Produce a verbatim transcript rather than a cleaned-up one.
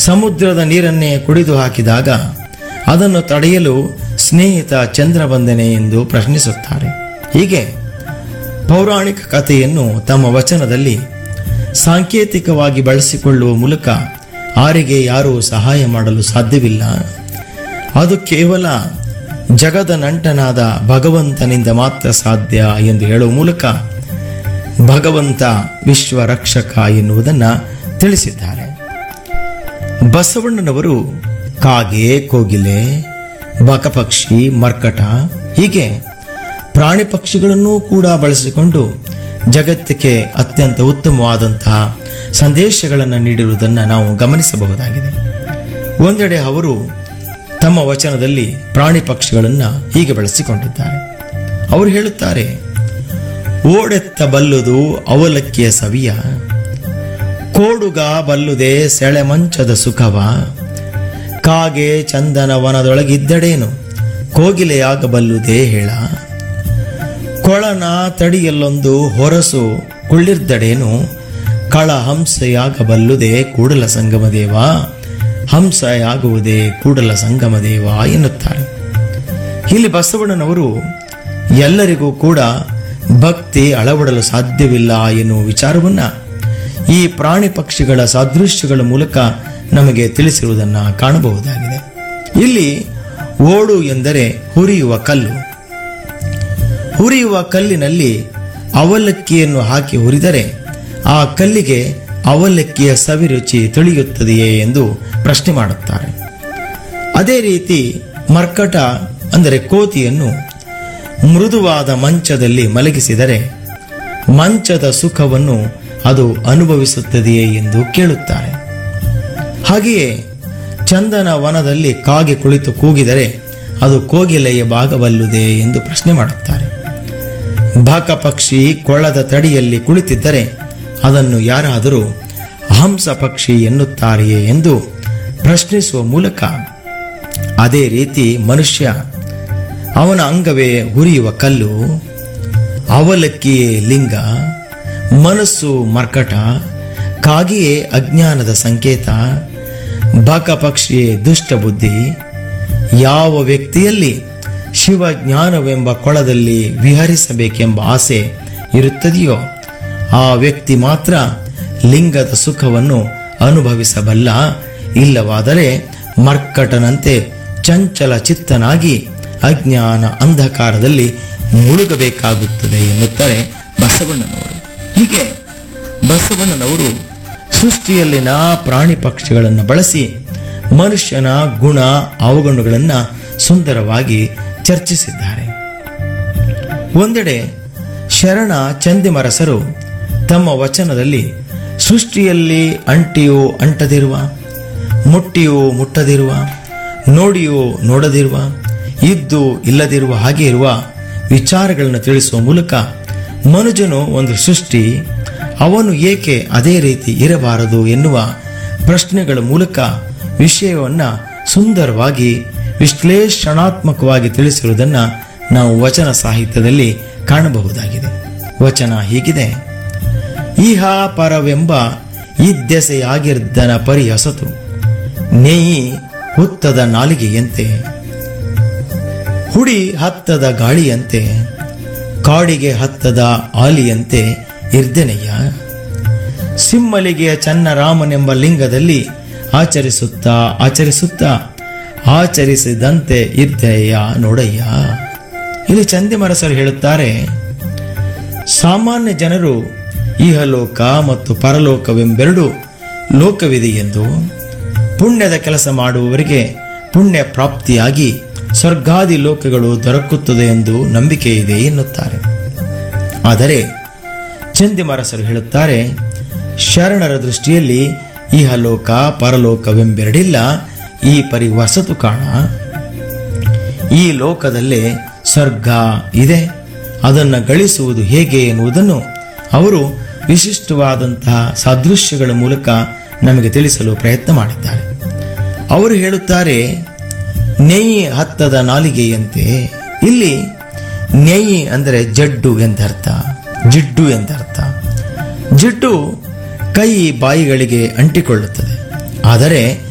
ಸಮುದ್ರದ ನೀರನ್ನೇ ಕುಡಿದು ಹಾಕಿದಾಗ ಅದನ್ನು ತಡೆಯಲು ಸ್ನೇಹಿತ ಚಂದ್ರವಂದನೆ ಎಂದು ಪ್ರಶ್ನಿಸುತ್ತಾರೆ. ಹೀಗೆ ಪೌರಾಣಿಕ ಕಥೆಯನ್ನು ತಮ್ಮ ವಚನದಲ್ಲಿ ಸಾಂಕೇತಿಕವಾಗಿ ಬಳಸಿಕೊಳ್ಳುವ ಮೂಲಕ ಆರಿಗೆ ಯಾರೂ ಸಹಾಯ ಮಾಡಲು ಸಾಧ್ಯವಿಲ್ಲ. ಅದು ಕೇವಲ ಜಗದ ನಂಟನಾದ ಭಗವಂತನಿಂದ ಮಾತ್ರ ಸಾಧ್ಯ ಎಂದು ಹೇಳುವ ಮೂಲಕ ಭಗವಂತ ವಿಶ್ವ ರಕ್ಷಕ ಎನ್ನುವುದನ್ನು ತಿಳಿಸಿದ್ದಾರೆ. ಬಸವಣ್ಣನವರು ಕಾಗೆ, ಕೋಗಿಲೆ, ಬಕಪಕ್ಷಿ, ಮರ್ಕಟ ಹೀಗೆ ಪ್ರಾಣಿ ಪಕ್ಷಿಗಳನ್ನೂ ಕೂಡ ಬಳಸಿಕೊಂಡು ಜಗತ್ತಿಗೆ ಅತ್ಯಂತ ಉತ್ತಮವಾದಂತಹ ಸಂದೇಶಗಳನ್ನು ನೀಡಿರುವುದನ್ನು ನಾವು ಗಮನಿಸಬಹುದಾಗಿದೆ. ಒಂದೆಡೆ ಅವರು ತಮ್ಮ ವಚನದಲ್ಲಿ ಪ್ರಾಣಿ ಪಕ್ಷಿಗಳನ್ನು ಹೀಗೆ ಬಳಸಿಕೊಂಡಿದ್ದಾರೆ. ಅವರು ಹೇಳುತ್ತಾರೆ, ಓಡೆತ್ತ ಬಲ್ಲುದು ಅವಲಕ್ಕಿಯ ಸವಿಯ, ಕೋಡುಗ ಬಲ್ಲುದೆ ಸೆಳೆಮಂಚದ ಸುಖವ, ಕಾಗೆ ಚಂದನ ವನದೊಳಗಿದ್ದಡೇನು ಕೋಗಿಲೆಯಾಗಬಲ್ಲುದೇ ಹೇಳ, ಕೊಳನ ತಡಿಯಲ್ಲೊಂದು ಹೊರಸು ಕುಳ್ಳಿರ್ದಡೇನು ಕಳ ಹಂಸೆಯಾಗಬಲ್ಲುದೇ ಕೂಡಲ ಸಂಗಮದೇವ, ಹಂಸೆಯಾಗುವುದೇ ಕೂಡಲ ಸಂಗಮದೇವ ಎನ್ನುತ್ತಾರೆ. ಇಲ್ಲಿ ಬಸವಣ್ಣನವರು ಎಲ್ಲರಿಗೂ ಕೂಡ ಭಕ್ತಿ ಅಳವಡಲು ಸಾಧ್ಯವಿಲ್ಲ ಎನ್ನುವ ವಿಚಾರವನ್ನು ಈ ಪ್ರಾಣಿ ಪಕ್ಷಿಗಳ ಸಾದೃಶ್ಯಗಳ ಮೂಲಕ ನಮಗೆ ತಿಳಿಸಿರುವುದನ್ನು ಕಾಣಬಹುದಾಗಿದೆ. ಇಲ್ಲಿ ಓಡು ಎಂದರೆ ಹುರಿಯುವ ಕಲ್ಲು. ಹುರಿಯುವ ಕಲ್ಲಿನಲ್ಲಿ ಅವಲಕ್ಕಿಯನ್ನು ಹಾಕಿ ಹುರಿದರೆ ಆ ಕಲ್ಲಿಗೆ ಅವಲಕ್ಕಿಯ ಸವಿರುಚಿ ತಿಳಿಯುತ್ತದೆಯೇ ಎಂದು ಪ್ರಶ್ನೆ ಮಾಡುತ್ತಾರೆ. ಅದೇ ರೀತಿ ಮರ್ಕಟ ಅಂದರೆ ಕೋತಿಯನ್ನು ಮೃದುವಾದ ಮಂಚದಲ್ಲಿ ಮಲಗಿಸಿದರೆ ಮಂಚದ ಸುಖವನ್ನು ಅದು ಅನುಭವಿಸುತ್ತದೆಯೇ ಎಂದು ಕೇಳುತ್ತಾರೆ. ಹಾಗೆಯೇ ಚಂದನ ವನದಲ್ಲಿ ಕಾಗೆ ಕುಳಿತು ಕೂಗಿದರೆ ಅದು ಕೋಗಿಲೆಯ ಭಾಗವಲ್ಲುದೇ ಎಂದು ಪ್ರಶ್ನೆ ಮಾಡುತ್ತಾರೆ. ಬಾಕ ಪಕ್ಷಿ ಕೊಳ್ಳದ ತಡಿಯಲ್ಲಿ ಕುಳಿತಿದ್ದರೆ ಅದನ್ನು ಯಾರಾದರೂ ಹಂಸ ಪಕ್ಷಿ ಎನ್ನುತ್ತಾರೆಯೇ ಎಂದು ಪ್ರಶ್ನಿಸುವ ಮೂಲಕ ಅದೇ ರೀತಿ ಮನುಷ್ಯ ಅವನ ಅಂಗವೇ ಹುರಿಯುವ ಕಲ್ಲು, ಅವಲಕ್ಕಿಯೇ ಲಿಂಗ, ಮನಸ್ಸು ಮರ್ಕಟ, ಕಾಗೆಯೇ ಅಜ್ಞಾನದ ಸಂಕೇತ, ಬಾಕ ಪಕ್ಷಿಯೇ ದುಷ್ಟ ಬುದ್ಧಿ. ಯಾವ ವ್ಯಕ್ತಿಯಲ್ಲಿ ಶಿವಜ್ಞಾನವೆಂಬ ಕೊಳದಲ್ಲಿ ವಿಹರಿಸಬೇಕೆಂಬ ಆಸೆ ಇರುತ್ತದೆಯೋ ಆ ವ್ಯಕ್ತಿ ಮಾತ್ರ ಲಿಂಗದ ಸುಖವನ್ನು ಅನುಭವಿಸಬಲ್ಲ. ಇಲ್ಲವಾದರೆ ಮರ್ಕಟನಂತೆ ಚಂಚಲ ಚಿತ್ತನಾಗಿ ಅಜ್ಞಾನ ಅಂಧಕಾರದಲ್ಲಿ ಮುಳುಗಬೇಕಾಗುತ್ತದೆ ಎನ್ನುತ್ತಾರೆ ಬಸವಣ್ಣನವರು. ಹೀಗೆ ಬಸವಣ್ಣನವರು ಸೃಷ್ಟಿಯಲ್ಲಿನ ಪ್ರಾಣಿ ಪಕ್ಷಿಗಳನ್ನು ಬಳಸಿ ಮನುಷ್ಯನ ಗುಣ ಅವಗುಣಗಳನ್ನು ಸುಂದರವಾಗಿ ಚರ್ಚಿಸಿದ್ದಾರೆ. ಒಂದೆಡೆ ಶರಣ ಚಂದಿಮರಸರು ತಮ್ಮ ವಚನದಲ್ಲಿ ಸೃಷ್ಟಿಯಲ್ಲಿ ಅಂಟಿಯೋ ಅಂಟದಿರುವ, ಮುಟ್ಟಿಯೋ ಮುಟ್ಟದಿರುವ, ನೋಡಿಯೋ ನೋಡದಿರುವ, ಇದ್ದು ಇಲ್ಲದಿರುವ ಹಾಗೆ ಇರುವ ವಿಚಾರಗಳನ್ನು ತಿಳಿಸುವ ಮೂಲಕ ಮನುಜನು ಒಂದು ಸೃಷ್ಟಿ, ಅವನು ಏಕೆ ಅದೇ ರೀತಿ ಇರಬಾರದು ಎನ್ನುವ ಪ್ರಶ್ನೆಗಳ ಮೂಲಕ ವಿಷಯವನ್ನು ಸುಂದರವಾಗಿ ವಿಶ್ಲೇಷಣಾತ್ಮಕವಾಗಿ ತಿಳಿಸಿರುವುದನ್ನು ನಾವು ವಚನ ಸಾಹಿತ್ಯದಲ್ಲಿ ಕಾಣಬಹುದಾಗಿದೆ. ವಚನ ಹೀಗಿದೆ: ಇಹ ಪರವೆಂಬ ಇದ್ದೆಸೆಯಾಗಿರ್ದನ ಪರಿ ಹೊಸತು, ನೇಯಿ ಹುತ್ತದ ನಾಲಿಗೆಯಂತೆ, ಹುಡಿ ಹತ್ತದ ಗಾಳಿಯಂತೆ, ಕಾಡಿಗೆ ಹತ್ತದ ಆಲಿಯಂತೆ ಇರ್ದೆನೆಯ, ಸಿಮ್ಮಲಿಗೆಯ ಚನ್ನರಾಮನೆಂಬ ಲಿಂಗದಲ್ಲಿ ಆಚರಿಸುತ್ತಾ ಆಚರಿಸುತ್ತಾ ಆಚರಿಸಿದಂತೆ ಇರ್ದೆಯ ನೋಡಯ್ಯ. ಇಲ್ಲಿ ಚಂದಿಮರಸರು ಹೇಳುತ್ತಾರೆ, ಸಾಮಾನ್ಯ ಜನರು ಇಹಲೋಕ ಮತ್ತು ಪರಲೋಕವೆಂಬೆರಡು ಲೋಕವಿದೆ ಎಂದು, ಪುಣ್ಯದ ಕೆಲಸ ಮಾಡುವವರಿಗೆ ಪುಣ್ಯ ಪ್ರಾಪ್ತಿಯಾಗಿ ಸ್ವರ್ಗಾದಿ ಲೋಕಗಳು ದೊರಕುತ್ತದೆ ಎಂದು ನಂಬಿಕೆ ಇದೆ ಎನ್ನುತ್ತಾರೆ. ಆದರೆ ಚಂದಿಮರಸರು ಹೇಳುತ್ತಾರೆ, ಶರಣರ ದೃಷ್ಟಿಯಲ್ಲಿ ಇಹಲೋಕ ಪರಲೋಕವೆಂಬೆರಡಿಲ್ಲ, ಈ ಪರಿ ಹೊಸತು ಕಾಣ. ಈ ಲೋಕದಲ್ಲೇ ಸ್ವರ್ಗ ಇದೆ, ಅದನ್ನು ಗಳಿಸುವುದು ಹೇಗೆ ಎನ್ನುವುದನ್ನು ಅವರು ವಿಶಿಷ್ಟವಾದಂತಹ ಸಾದೃಶ್ಯಗಳ ಮೂಲಕ ನಮಗೆ ತಿಳಿಸಲು ಪ್ರಯತ್ನ ಮಾಡಿದ್ದಾರೆ. ಅವರು ಹೇಳುತ್ತಾರೆ, ನೆಯಿ ಹತ್ತದ ನಾಲಿಗೆಯಂತೆ. ಇಲ್ಲಿ ನೆಯಿ ಅಂದರೆ ಜಡ್ಡು ಎಂದರ್ಥ, ಜಿಡ್ಡು ಎಂದರ್ಥ. ಜಿಡ್ಡು ಕೈ ಬಾಯಿಗಳಿಗೆ ಅಂಟಿಕೊಳ್ಳುತ್ತದೆ, ಆದರೆ